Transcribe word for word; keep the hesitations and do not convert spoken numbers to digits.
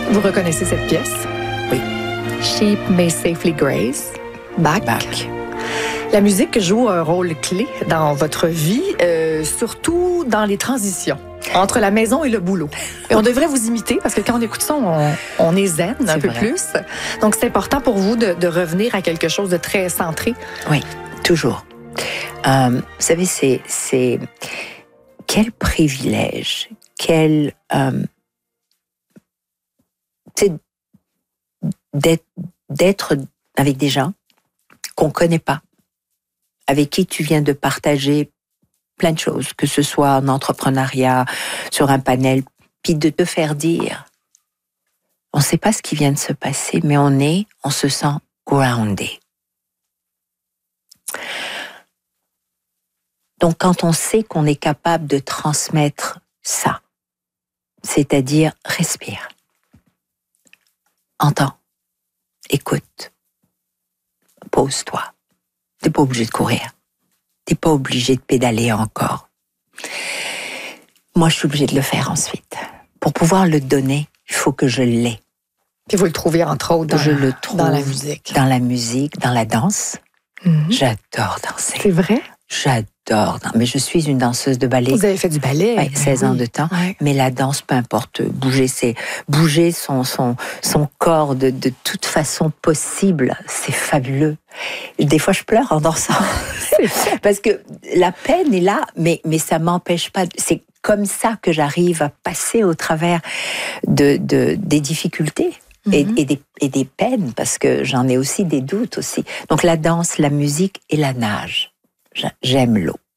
Vous reconnaissez cette pièce? Oui. Sheep May Safely Graze, Bach. Bach. La musique joue un rôle clé dans votre vie, euh, surtout dans les transitions entre la maison et le boulot. Et on devrait vous imiter parce que quand on écoute ça, on, on est zen un peu vrai. plus. Donc, c'est important pour vous de, de revenir à quelque chose de très centré. Oui, toujours. Euh, vous savez, c'est, c'est quel privilège, quel euh, c'est d'être, d'être avec des gens qu'on connaît pas, avec qui tu viens de partager plein de choses, que ce soit en entrepreneuriat, sur un panel, puis de te faire dire, on ne sait pas ce qui vient de se passer, mais on est, on se sent grounded. Donc, quand on sait qu'on est capable de transmettre ça, c'est-à-dire respire, entends, écoute, pose-toi. T'es pas obligé de courir. T'es pas obligé de pédaler encore. Moi, je suis obligée de le faire ensuite. Pour pouvoir le donner, il faut que je l'ai. Puis vous le trouvez entre autres dans, je le trouve dans la musique. Dans la musique, dans la danse. Mm-hmm. J'adore danser. C'est vrai? J'adore. Mais je suis une danseuse de ballet. Vous avez fait du ballet? Ouais, ben seize oui. ans de temps. Ouais. Mais la danse, peu importe. Bouger, c'est bouger son, son, son corps de, de toute façon possible. C'est fabuleux. Des fois, je pleure en dansant. Parce que la peine est là, mais, mais ça m'empêche pas. C'est comme ça que j'arrive à passer au travers de, de, des difficultés. Et, Mm-hmm. et, des, et des peines, parce que j'en ai aussi des doutes aussi. Donc la danse, la musique et la nage. J'aime l'eau.